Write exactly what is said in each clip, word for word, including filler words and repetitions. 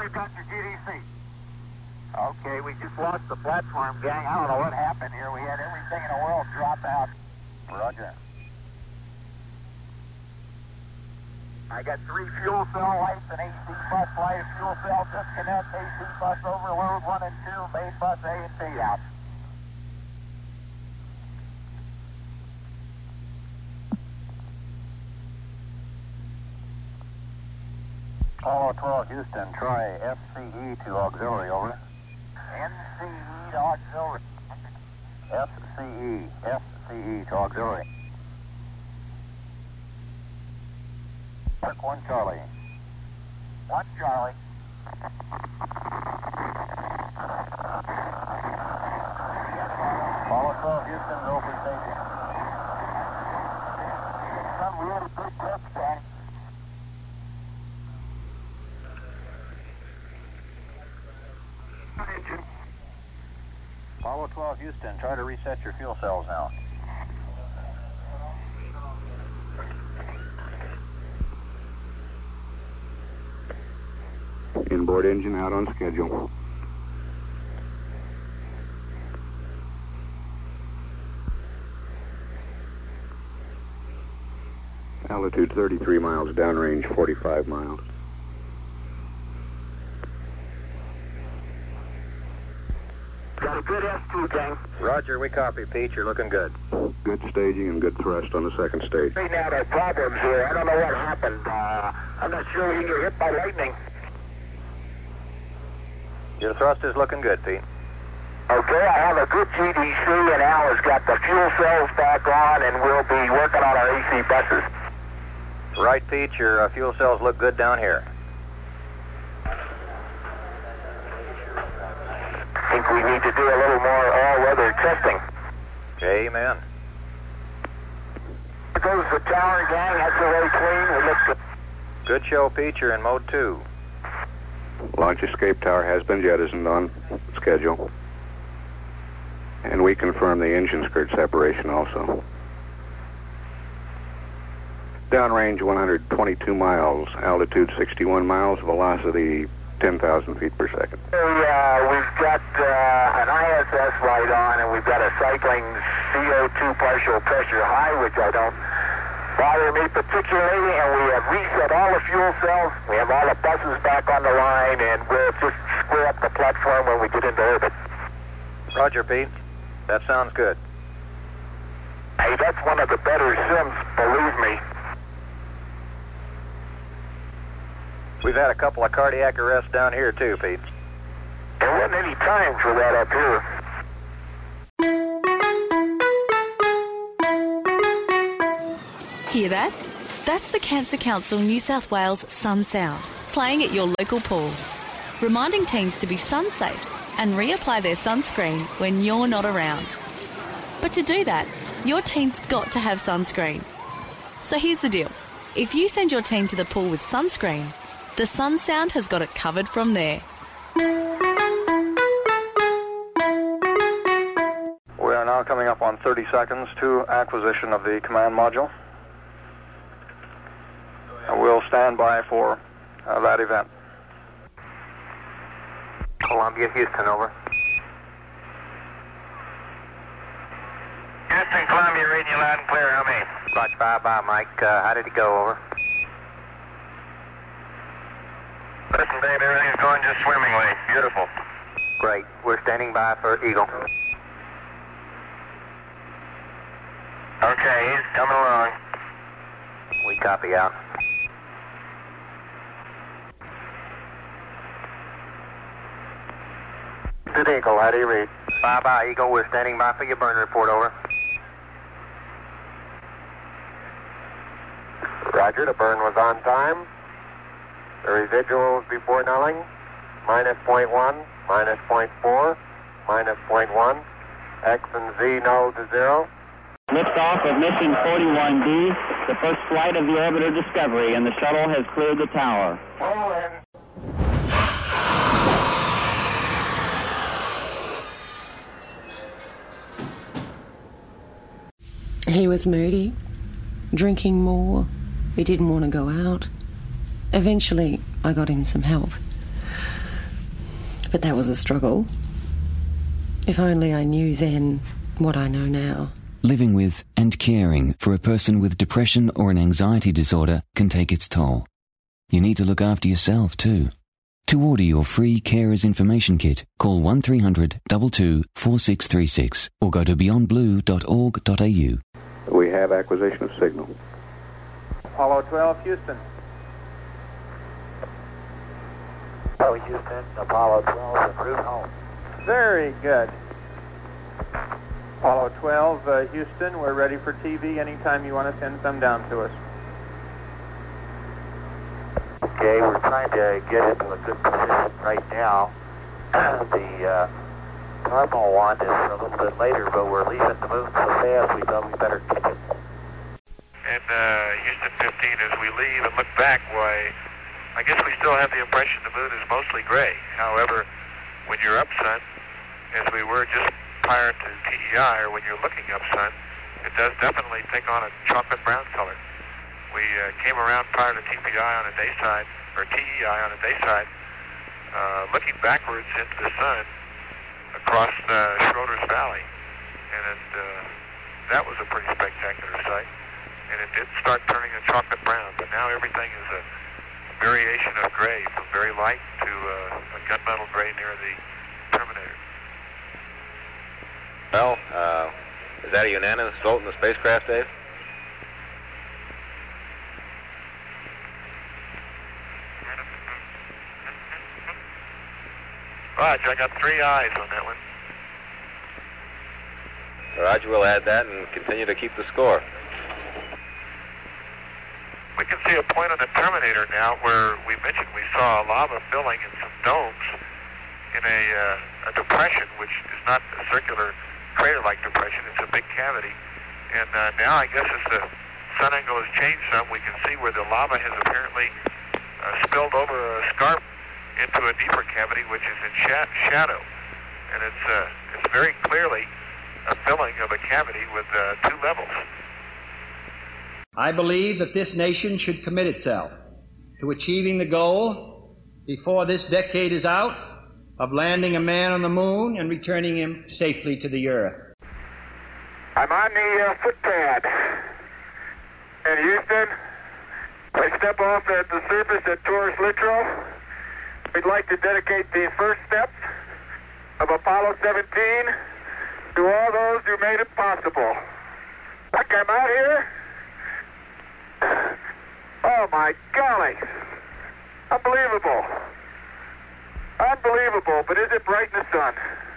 got your G D C. Okay, we just lost the platform, gang. I don't know what happened here. We had everything in the world drop out. Roger. I got three fuel cell lights, an A C bus light, fuel cell disconnect, A C bus overload, one and two, main bus A and B out. Apollo twelve Houston, try F C E to auxiliary, over. N C E to auxiliary. F C E, F C E to auxiliary. Mark one Charlie. One Charlie. Apollo twelve Houston, go for safety. Some really good test, gang. Apollo twelve Houston, try to reset your fuel cells now. Inboard engine out on schedule. Altitude thirty-three miles, downrange forty-five miles. Got a good S two, gang. Roger, we copy, Pete. You're looking good. Good staging and good thrust on the second stage. Right now, there are problems here. I don't know what happened. Uh, I'm not sure you were hit by lightning. Your thrust is looking good, Pete. Okay, I have a good G D C, and Al has got the fuel cells back on, and we'll be working on our A C buses. Right, Pete. Your uh, fuel cells look good down here. I think we need to do a little more all-weather testing. Amen. There goes the tower, gang. That's very clean. We look good. Good show, Pete. You're in mode two. Launch escape tower has been jettisoned on schedule. And we confirm the engine skirt separation also. Downrange one hundred twenty-two miles, altitude sixty-one miles, velocity ten thousand feet per second. Yeah, uh, we've got uh, an I S S light on, and we've got a cycling C O two partial pressure high, which I don't bother me particularly, and we have reset all the fuel cells. We have all the buses back on the line, and we'll just square up the platform when we get into orbit. Roger, Pete. That sounds good. Hey, that's one of the better sims, believe me. We've had a couple of cardiac arrests down here too, Pete. There wasn't any time for that up here. Hear that? That's the Cancer Council New South Wales Sun Sound, playing at your local pool, reminding teens to be sun safe and reapply their sunscreen when you're not around. But to do that, your teen's got to have sunscreen. So here's the deal. If you send your teen to the pool with sunscreen, the Sun Sound has got it covered from there. We are now coming up on thirty seconds to acquisition of the command module. And we'll stand by for uh, that event. Columbia, Houston, over. Houston, Columbia, reading you loud and clear. How many? Roger, bye-bye, Mike. Uh, how did it go, over? Listen, Dave, everything's going just swimmingly. Beautiful. Great. We're standing by for Eagle. Okay, he's coming along. We copy out. Good Eagle, how do you read? Bye-bye, Eagle. We're standing by for your burn report, over. Roger, the burn was on time. The residuals before nulling, minus point one, minus point four, minus point one. X and Z null to zero. Liftoff of mission forty-one D, the first flight of the orbiter Discovery, and the shuttle has cleared the tower. Roll in. He was moody, drinking more. He didn't want to go out. Eventually, I got him some help. but that was a struggle. If only I knew then what I know now. Living with and caring for a person with depression or an anxiety disorder can take its toll. You need to look after yourself too. To order your free Carers Information Kit, call one three hundred, two two, four six three six or go to beyond blue dot org dot a u. We have acquisition of signal. Apollo twelve, Houston. Oh, Houston, Apollo twelve, en route home. Very good. Apollo twelve, uh, Houston, we're ready for T V anytime you want to send some down to us. Okay, we're trying to get into a good position right now. the uh, terminal one is a little bit later, but we're leaving the moon so fast we thought we better catch it. And uh, Houston fifteen, as we leave and look back, why, I guess we still have the impression the moon is mostly gray. However, when you're up sun, as we were just prior to T E I, or when you're looking up sun, it does definitely take on a chocolate brown color. We uh, came around prior to T P I on the day side, or T E I on the day side, uh, looking backwards into the sun across uh, Schroeder's Valley, and it, uh, that was a pretty spectacular sight. And it did start turning a chocolate brown, but now everything is a variation of gray, from very light to uh, a gunmetal gray near the terminator. Well, uh, is that a unanimous vote in the spacecraft, Dave? Roger, I got three eyes on that one. Roger, we'll add that and continue to keep the score. We can see a point on the terminator now where we mentioned we saw a lava filling in some domes in a, uh, a depression, which is not a circular crater-like depression, it's a big cavity. And uh, now I guess as the sun angle has changed some, we can see where the lava has apparently uh, spilled over a scarp into a deeper cavity, which is in sha shadow. And it's, uh, it's very clearly a filling of a cavity with uh, two levels. I believe that this nation should commit itself to achieving the goal before this decade is out of landing a man on the moon and returning him safely to the Earth. I'm on the uh, footpad in Houston. I step off at the surface at Taurus Littrow. We'd like to dedicate the first steps of Apollo seventeen to all those who made it possible. Look, I'm out here. Oh my golly. Unbelievable. Unbelievable, but is it bright in the sun?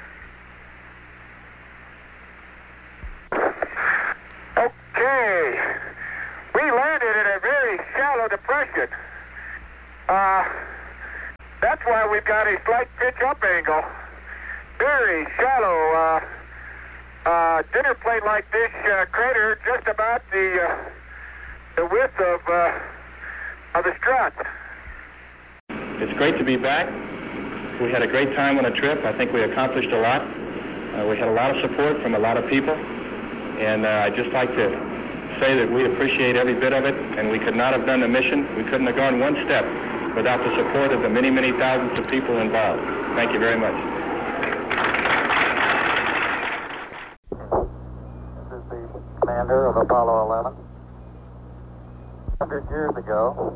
Okay. We landed in a very shallow depression. Uh, that's why we've got a slight pitch up angle. Very shallow, uh, uh, dinner plate like this uh, crater, just about the, uh, the width of, uh, of the strut. It's great to be back. We had a great time on a trip. I think we accomplished a lot. Uh, we had a lot of support from a lot of people. And uh, I'd just like to say that we appreciate every bit of it, and we could not have done the mission. We couldn't have gone one step without the support of the many, many thousands of people involved. Thank you very much. This is the commander of Apollo eleven. one hundred years ago,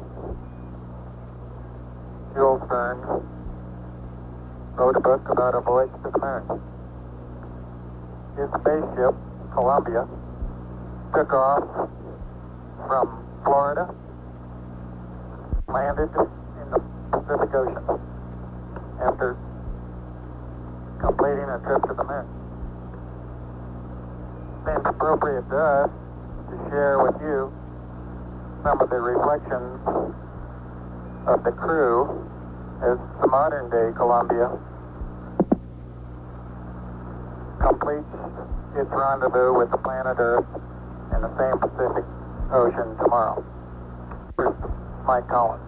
Jules Verne wrote a book about a voyage to the moon. His spaceship, Columbia, took off from Florida, landed in the Pacific Ocean after completing a trip to the moon. Seems appropriate to us to share with you some of the reflections of the crew as the modern-day Columbia completes its rendezvous with the planet Earth in the same Pacific Ocean tomorrow. Here's Mike Collins.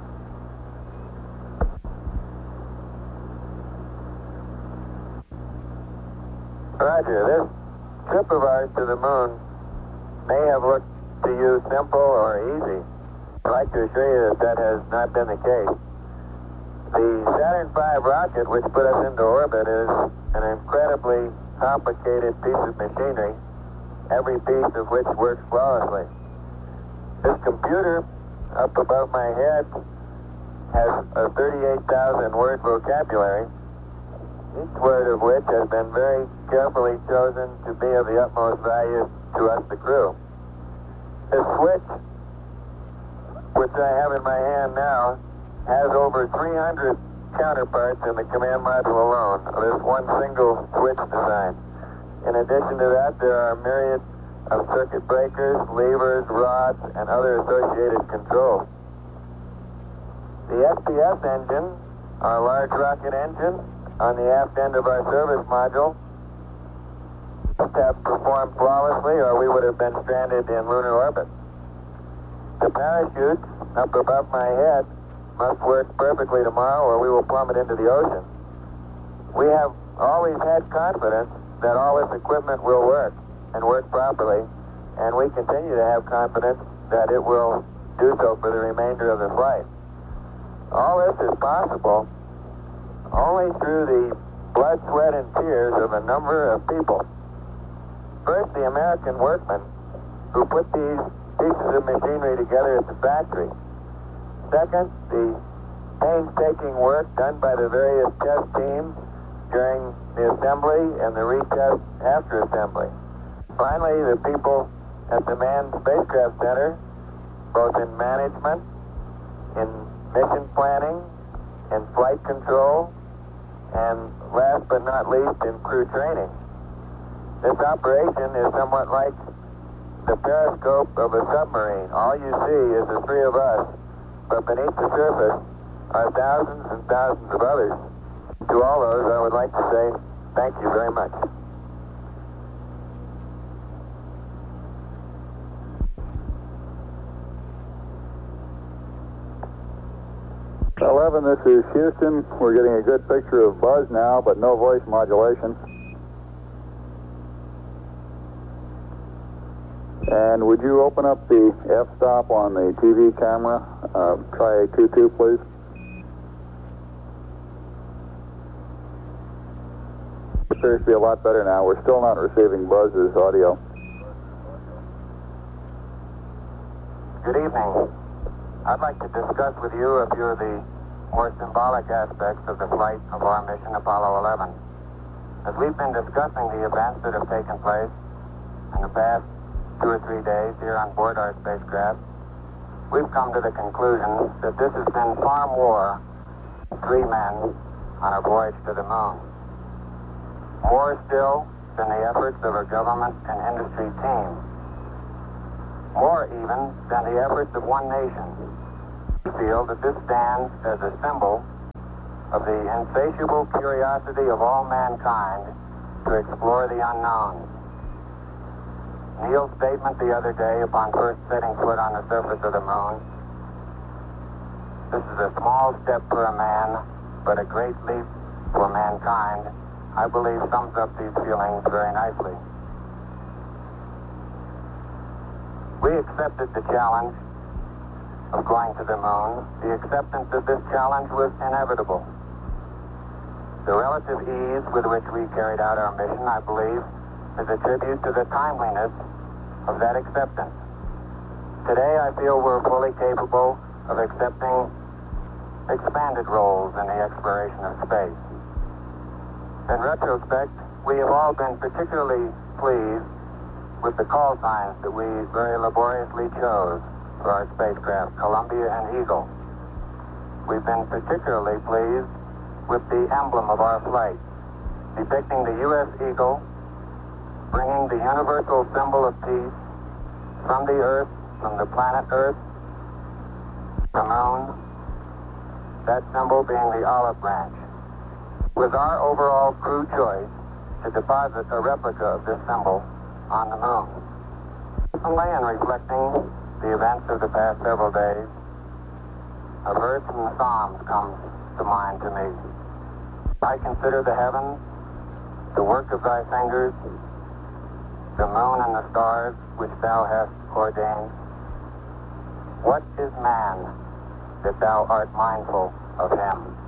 Roger, this trip of ours to the moon may have looked to you simple or easy. I'd like to assure you that that has not been the case. The Saturn five rocket, which put us into orbit, is an incredibly complicated piece of machinery, every piece of which works flawlessly. This computer up above my head has a thirty-eight thousand word vocabulary, each word of which has been very carefully chosen to be of the utmost value to us, the crew. This switch, which I have in my hand now, has over three hundred counterparts in the command module alone of this one single switch design. In addition to that, there are myriad of circuit breakers, levers, rods, and other associated controls. The S P S engine, our large rocket engine, on the aft end of our service module, must have performed flawlessly or we would have been stranded in lunar orbit. The parachutes up above my head must work perfectly tomorrow or we will plummet into the ocean. We have always had confidence that all this equipment will work and work properly, and we continue to have confidence that it will do so for the remainder of the flight. All this is possible only through the blood, sweat, and tears of a number of people. First, the American workmen who put these pieces of machinery together at the factory. Second, the painstaking work done by the various test teams during the assembly and the retest after assembly. Finally, the people at the Manned Spacecraft Center, both in management, in mission planning, in flight control, and last but not least, in crew training. This operation is somewhat like the periscope of a submarine. All you see is the three of us, but beneath the surface are thousands and thousands of others. To all those, I would like to say thank you very much. eleven, this is Houston. We're getting a good picture of Buzz now, but no voice modulation. And would you open up the f-stop on the T V camera? Uh, try a two two, please. It appears to be a lot better now. We're still not receiving Buzz's audio. Good evening. I'd like to discuss with you a few of the more symbolic aspects of the flight of our mission Apollo eleven. As we've been discussing the events that have taken place in the past two or three days here on board our spacecraft, we've come to the conclusion that this has been far more than three men on a voyage to the moon. More still than the efforts of a government and industry team. More even than the efforts of one nation. We feel that this stands as a symbol of the insatiable curiosity of all mankind to explore the unknown. Neil's statement the other day upon first setting foot on the surface of the moon, this is a small step for a man, but a great leap for mankind, I believe sums up these feelings very nicely. We accepted the challenge of going to the moon. The acceptance of this challenge was inevitable. The relative ease with which we carried out our mission, I believe, is a tribute to the timeliness of that acceptance. Today, I feel we're fully capable of accepting expanded roles in the exploration of space. In retrospect, we have all been particularly pleased with the call signs that we very laboriously chose for our spacecraft, Columbia and Eagle. We've been particularly pleased with the emblem of our flight, depicting the U S Eagle, bringing the universal symbol of peace from the Earth, from the planet Earth, the moon, that symbol being the olive branch. With our overall crew choice to deposit a replica of this symbol on the moon. Recently, in reflecting the events of the past several days, a verse from the Psalms comes to mind to me. I consider the heavens, the work of thy fingers, the moon and the stars which thou hast ordained. What is man that thou art mindful of him?